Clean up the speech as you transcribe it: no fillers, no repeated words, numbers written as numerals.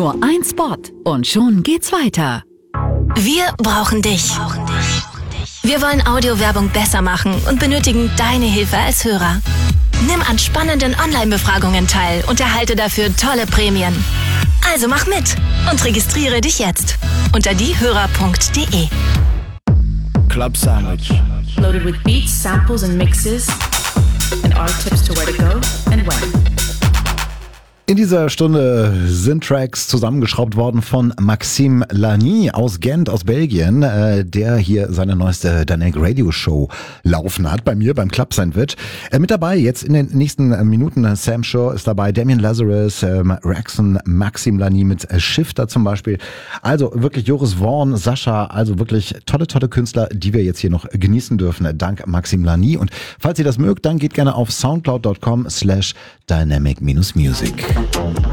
Nur ein Spot und schon geht's weiter. Wir brauchen dich. Wir wollen Audiowerbung besser machen und benötigen deine Hilfe als Hörer. Nimm an spannenden Online-Befragungen teil und erhalte dafür tolle Prämien. Also mach mit und registriere dich jetzt unter diehörer.de. Club Sandwich. Loaded with beats, samples and mixes and our tips to where to go and when. In dieser Stunde sind Tracks zusammengeschraubt worden von Maxime Lany aus Gent, aus Belgien, der hier seine neueste Dynamic Radio Show laufen hat, bei mir beim Club Sandwich. Mit dabei jetzt in den nächsten Minuten Sam Shaw ist dabei, Damien Lazarus, Raxon, Maxime Lany mit Shifter zum Beispiel. Also wirklich Joris Vorn, Sascha, also wirklich tolle Künstler, die wir jetzt hier noch genießen dürfen, dank Maxime Lany. Und falls ihr das mögt, dann geht gerne auf soundcloud.com/dynamic-music.